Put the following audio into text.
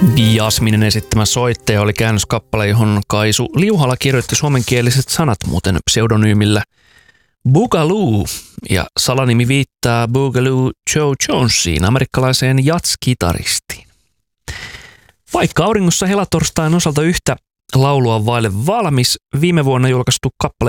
Jasminen esittämä soittaja oli käännöskappale, johon Kaisu Liuhala kirjoitti suomenkieliset sanat muuten pseudonyymillä Boogaloo, ja salanimi viittaa Boogaloo Joe Jonesiin, amerikkalaiseen jazz-kitaristiin. Vaikka auringossa helatorstain osalta yhtä laulua vaille valmis, viime vuonna julkaistu kappale